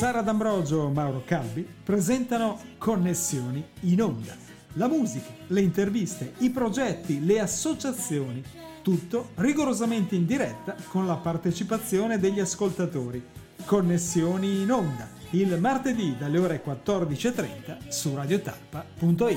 Sara D'Ambrogio e Mauro Calvi presentano Connessioni in Onda. La musica, le interviste, i progetti, le associazioni, tutto rigorosamente in diretta con la partecipazione degli ascoltatori. Connessioni in Onda, il martedì dalle ore 14.30 su radiotalpa.it.